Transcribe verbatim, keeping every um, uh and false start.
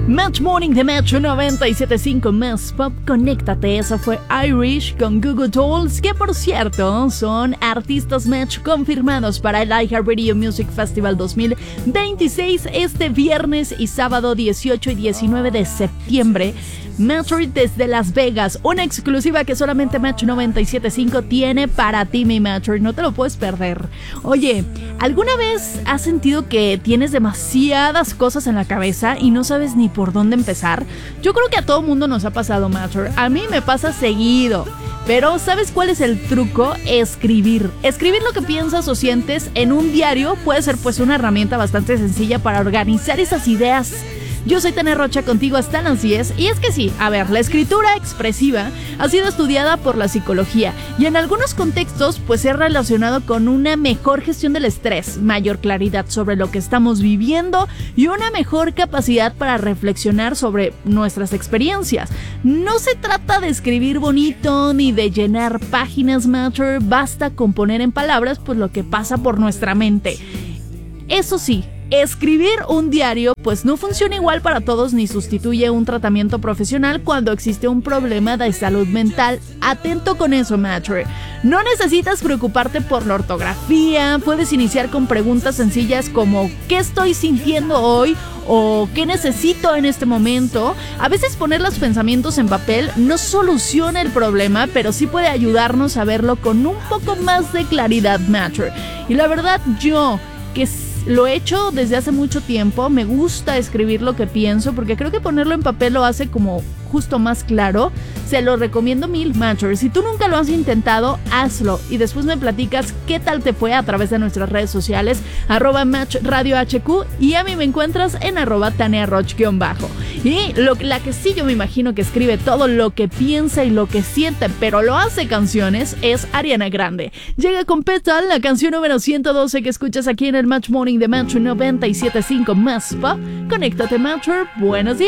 Match Morning de Metro noventa y siete punto cinco Más Pop, conéctate. Eso fue Irish con Google Dolls, que por cierto son artistas Match confirmados para el iHeartRadio Music Festival dos mil veintiséis este viernes y sábado dieciocho y diecinueve de septiembre. Metro desde Las Vegas, una exclusiva que solamente Match noventa y siete punto cinco tiene para ti, mi Metro, no te lo puedes perder. Oye, ¿alguna vez has sentido que tienes demasiadas cosas en la cabeza y no sabes ni por dónde empezar? Yo creo que a todo mundo nos ha pasado, Metro. A mí me pasa seguido. Pero ¿sabes cuál es el truco? Escribir. Escribir lo que piensas o sientes en un diario puede ser pues una herramienta bastante sencilla para organizar esas ideas. Yo soy Tania Rocha, contigo hasta las diez, y es que sí, a ver, la escritura expresiva ha sido estudiada por la psicología y en algunos contextos pues es relacionado con una mejor gestión del estrés, mayor claridad sobre lo que estamos viviendo y una mejor capacidad para reflexionar sobre nuestras experiencias. No se trata de escribir bonito ni de llenar páginas, Matter, basta con poner en palabras pues lo que pasa por nuestra mente. Eso sí, escribir un diario pues no funciona igual para todos ni sustituye un tratamiento profesional cuando existe un problema de salud mental. Atento con eso, Matcher. No necesitas preocuparte por la ortografía, puedes iniciar con preguntas sencillas como ¿qué estoy sintiendo hoy? O ¿qué necesito en este momento? A veces poner los pensamientos en papel no soluciona el problema, pero sí puede ayudarnos a verlo con un poco más de claridad, Matcher. Y la verdad, yo que lo he hecho desde hace mucho tiempo, me gusta escribir lo que pienso porque creo que ponerlo en papel lo hace como justo más claro. Se lo recomiendo mil, Matcher. Si tú nunca lo has intentado, hazlo y después me platicas qué tal te fue a través de nuestras redes sociales, arroba Match Radio H Q, y a mí me encuentras en arroba Tania Roch guión bajo. Y lo, la que sí yo me imagino que escribe todo lo que piensa y lo que siente, pero lo hace canciones, es Ariana Grande. Llega con Petal, la canción número ciento doce que escuchas aquí en el Match Morning de Match noventa y siete punto cinco Más Pop. Conéctate, Matcher. Buenos días.